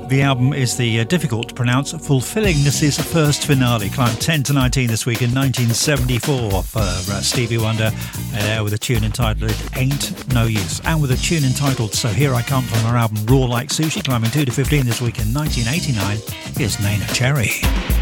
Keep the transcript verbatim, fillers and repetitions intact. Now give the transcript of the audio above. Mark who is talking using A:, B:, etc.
A: The album is the uh, difficult to pronounce Fulfillingness's first finale. Climbed ten to nineteen this week in nineteen seventy-four for uh, Stevie Wonder, uh, with a tune entitled Ain't No Use, and with a tune entitled So Here I Come from her album Raw Like Sushi. Climbing two to fifteen this week in nineteen eighty-nine is Nana Cherry.